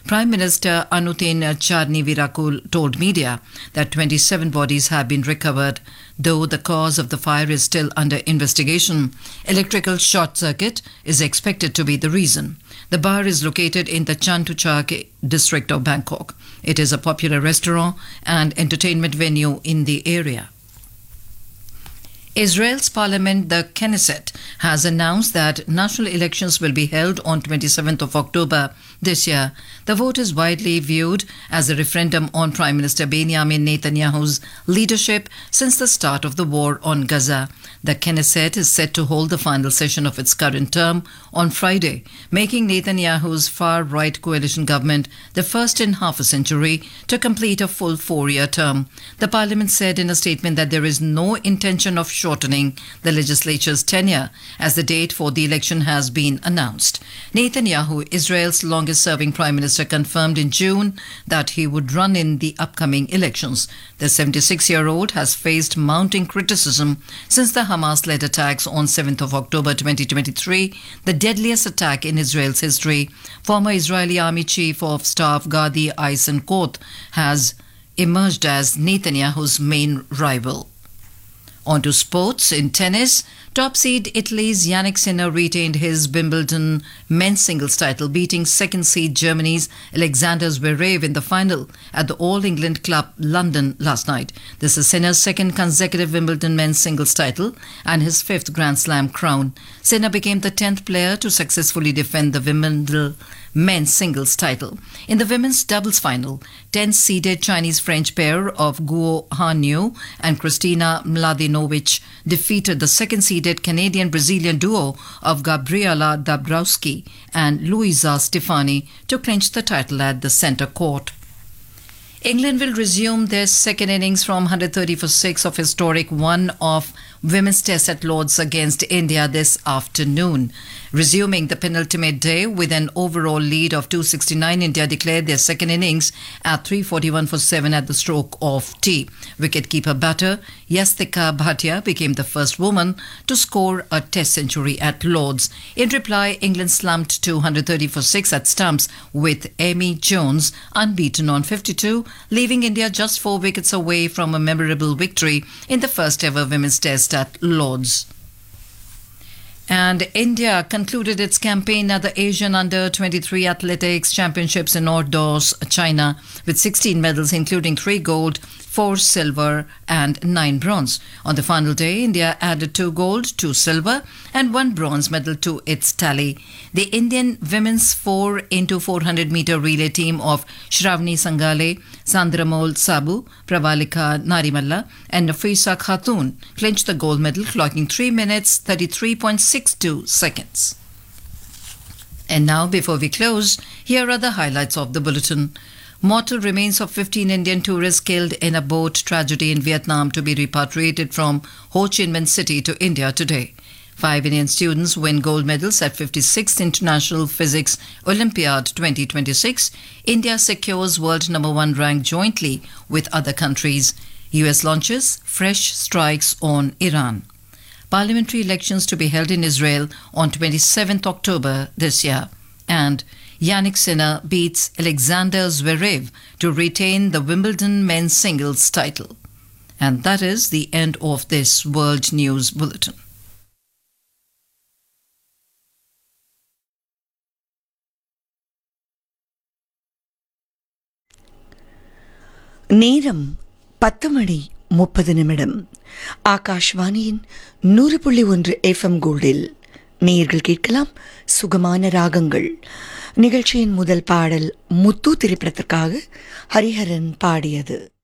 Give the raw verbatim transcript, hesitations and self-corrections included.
Prime Minister Anutin Charnvirakul told media that twenty-seven bodies have been recovered, though the cause of the fire is still under investigation. Electrical short circuit is expected to be the reason. The bar is located in the Chantuchak district of Bangkok. It is a popular restaurant and entertainment venue in the area. Israel's parliament, the Knesset, has announced that national elections will be held on twenty-seventh of October this year. The vote is widely viewed as a referendum on Prime Minister Benjamin Netanyahu's leadership since the start of the war on Gaza. The Knesset is set to hold the final session of its current term on Friday, making Netanyahu's far-right coalition government the first in half a century to complete a full four-year term. The parliament said in a statement that there is no intention of shortening the legislature's tenure as the date for the election has been announced. Netanyahu, Israel's longest-serving prime minister, confirmed in June that he would run in the upcoming elections. The seventy-six-year-old has faced mounting criticism since the Hamas-led attacks on seventh of October twenty twenty-three, the deadliest attack in Israel's history. Former Israeli Army Chief of Staff Gadi Eisenkot has emerged as Netanyahu's main rival. On to sports. In tennis, top seed Italy's Yannick Sinner retained his Wimbledon men's singles title, beating second seed Germany's Alexander Zverev in the final at the All England Club London last night. This is Sinner's second consecutive Wimbledon men's singles title and his fifth Grand Slam crown. Sinner became the tenth player to successfully defend the Wimbledon men's singles title. In the women's doubles final, tenth-seeded Chinese-French pair of Guo Hanyu and Kristina Mladenovic defeated the second-seeded Canadian-Brazilian duo of Gabriela Dabrowski and Luisa Stefani to clinch the title at the centre court. England will resume their second innings from one hundred thirty for six of historic one-off women's test at Lord's against India this afternoon. Resuming the penultimate day with an overall lead of two sixty-nine, India declared their second innings at three forty-one for seven at the stroke of tea. Wicketkeeper batter Yastika Bhatia became the first woman to score a test century at Lord's. In reply, England slumped to one hundred thirty for six at stumps with Amy Jones unbeaten on fifty-two, leaving India just four wickets away from a memorable victory in the first ever women's test at Lord's. And India concluded its campaign at the Asian Under twenty-three Athletics Championships in Ordos, China, with sixteen medals, including three gold, four silver and nine bronze. On the final day, India added two gold, two silver and one bronze medal to its tally. The Indian women's four into four hundred meter relay team of Shravani Sangale, Sandramol Sabu, Pravalika Narimalla and Nafisa Khatun clinched the gold medal, clocking three minutes thirty-three point six two seconds. And now, before we close, here are the highlights of the bulletin. Mortal remains of fifteen Indian tourists killed in a boat tragedy in Vietnam to be repatriated from Ho Chi Minh City to India today. Five Indian students win gold medals at fifty-sixth International Physics Olympiad twenty twenty-six. India secures world number one rank jointly with other countries. U S launches fresh strikes on Iran. Parliamentary elections to be held in Israel on twenty-seventh October this year. And Yannick Sinner beats Alexander Zverev to retain the Wimbledon men's singles title. And that is the end of this World News Bulletin. நேரம் பத்து மணி முப்பது நிமிடம். ஆகாஷ்வாணியின் நூறு புள்ளி ஒன்று FM கோல்டில் நேயர்கள் கேட்கலாம் சுகமான ராகங்கள். நிகழ்ச்சியின் முதல் பாடல் முத்து திரைப்படத்திற்காக ஹரிஹரன் பாடியது.